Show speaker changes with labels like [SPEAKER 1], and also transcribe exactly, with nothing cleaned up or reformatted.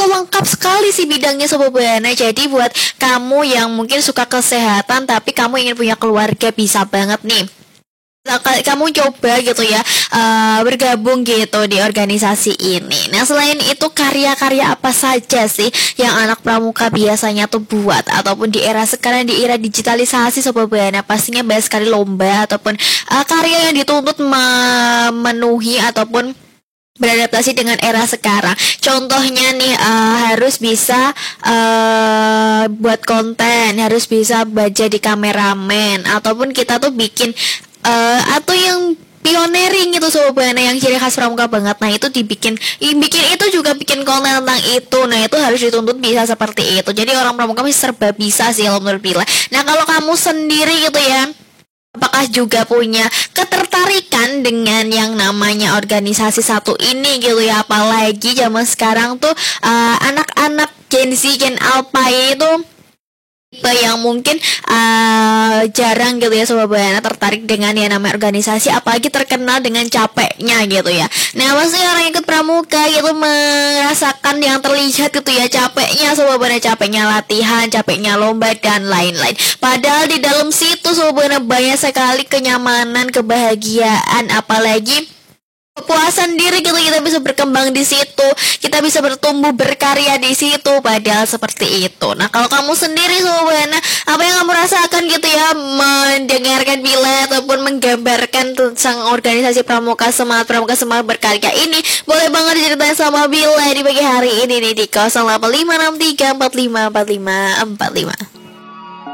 [SPEAKER 1] lengkap sekali sih bidangnya Sobat Buana. Jadi buat kamu yang mungkin suka kesehatan tapi kamu ingin punya keluarga, bisa banget nih kamu coba gitu ya, uh, bergabung gitu di organisasi ini. Nah selain itu, karya-karya apa saja sih yang anak pramuka biasanya tuh buat, ataupun di era sekarang, di era digitalisasi Sobat Buana, pastinya banyak sekali lomba ataupun uh, karya yang dituntut memenuhi ataupun beradaptasi dengan era sekarang. Contohnya nih, uh, harus bisa uh, buat konten, harus bisa baca di kameramen, ataupun kita tuh bikin Uh, atau yang pioneering gitu Sobat Buana, yang ciri khas pramuka banget. Nah itu dibikin, bikin itu juga bikin konten tentang itu. Nah itu harus dituntut bisa seperti itu. Jadi orang pramuka masih serba bisa sih kalau menurut Bila. Nah kalau kamu sendiri gitu ya, apakah juga punya ketertarikan dengan yang namanya organisasi satu ini gitu ya? Apalagi zaman sekarang tuh uh, anak-anak Gen Z, Gen Alpha itu yang mungkin uh, jarang gitu ya Sobat Buana tertarik dengan yang namanya organisasi, apalagi terkenal dengan capeknya gitu ya. Nah pasti orang ikut pramuka gitu merasakan yang terlihat gitu ya capeknya Sobat Buana, capeknya latihan, capeknya lomba dan lain-lain. Padahal di dalam situ Sobat Buana banyak sekali kenyamanan, kebahagiaan, apalagi kepuasan diri gitu. Kita bisa berkembang di situ, kita bisa bertumbuh berkarya di situ, padahal seperti itu. Nah kalau kamu sendiri Sobat Buana, apa yang kamu rasakan gitu ya mendengarkan Bila ataupun menggambarkan tentang organisasi pramuka, semangat pramuka, semangat berkarya ini, boleh banget diceritain sama Bila di pagi hari ini nih di nol delapan lima enam tiga empat lima empat lima empat lima.